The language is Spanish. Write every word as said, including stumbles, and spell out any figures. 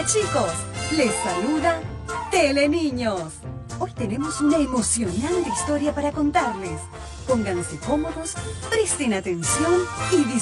chicos, les saluda Teleniños. Hoy tenemos una emocionante historia para contarles. Pónganse cómodos, presten atención y disfruten.